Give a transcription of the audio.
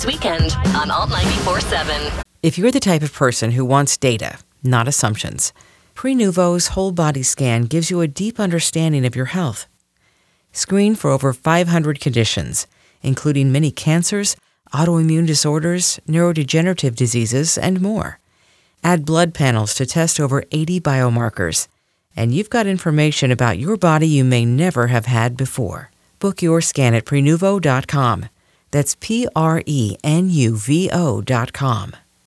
Weekend on Alt 94.7. If you're the type of person who wants data, not assumptions, Prenuvo's whole body scan gives you a deep understanding of your health. Screen for over 500 conditions, including many cancers, autoimmune disorders, neurodegenerative diseases, and more. Add blood panels to test over 80 biomarkers, and you've got information about your body you may never have had before. Book your scan at Prenuvo.com. That's Prenuvo.com.